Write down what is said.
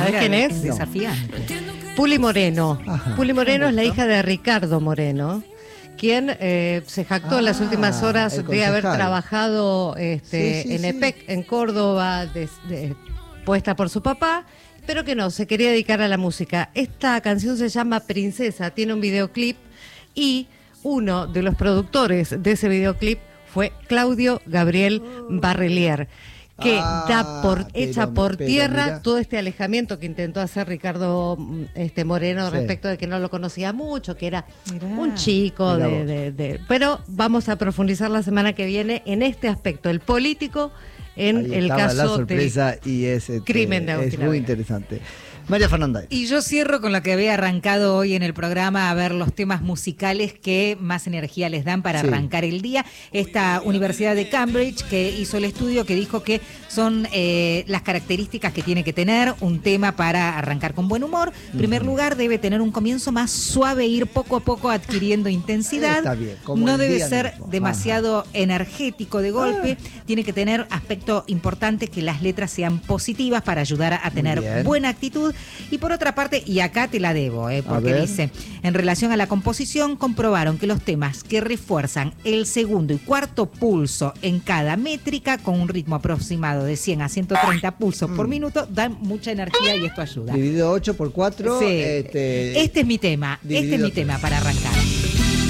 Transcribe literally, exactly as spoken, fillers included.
¿Sabés quién es? No. Desafiante. Puli Moreno. Ajá. Puli Moreno es la hija de Ricardo Moreno, quien eh, se jactó en las Ah, últimas horas el de haber concejal. trabajado este, Sí, sí, en sí. EPEC, en Córdoba, de- de- puesta por su papá, pero que no, se quería dedicar a la música. Esta canción se llama Princesa, tiene un videoclip y uno de los productores de ese videoclip fue Claudio Gabriel Barrelier, que Ah, da por pero- hecha por pero tierra mirá. todo este alejamiento que intentó hacer Ricardo mm, este Moreno Sí. respecto de que no lo conocía mucho, que era Mirá. un chico Mirá de, vos. de- de- pero vamos a profundizar la semana que viene en este aspecto, el político en Ahí el estaba la caso sorpresa y es, este, crimen de es Agustina muy Vega. interesante. María Fernanda. Y yo cierro con lo que había arrancado hoy en el programa, a ver los temas musicales que más energía les dan para Sí. arrancar el día. Esta Universidad de Cambridge que hizo el estudio que dijo que son eh, las características que tiene que tener un tema para arrancar con buen humor. En primer lugar, debe tener un comienzo más suave, ir poco a poco adquiriendo intensidad. Está bien, como No el debe día ser mismo. demasiado energético de golpe. Tiene que tener aspecto importante que las letras sean positivas para ayudar a tener bien. buena actitud. Y por otra parte, y acá te la debo, eh, porque ver. dice, en relación a la composición, comprobaron que los temas que refuerzan el segundo y cuarto pulso en cada métrica, con un ritmo aproximado de cien a ciento treinta pulsos por minuto, dan mucha energía y esto ayuda. Dividido ocho por cuatro. Sí. Este, Este es mi tema, este es dividido mi tema para arrancar.